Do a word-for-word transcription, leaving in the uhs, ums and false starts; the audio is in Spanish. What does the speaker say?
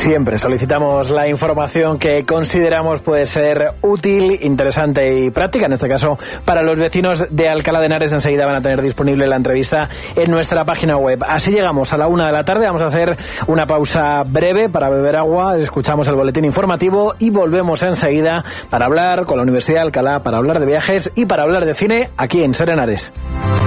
Siempre solicitamos la información que consideramos puede ser útil, interesante y práctica. En este caso, para los vecinos de Alcalá de Henares, enseguida van a tener disponible la entrevista en nuestra página web. Así llegamos a la una de la tarde. Vamos a hacer una pausa breve para beber agua, escuchamos el boletín informativo y volvemos enseguida para hablar con la Universidad de Alcalá, para hablar de viajes y para hablar de cine aquí en Ser Henares.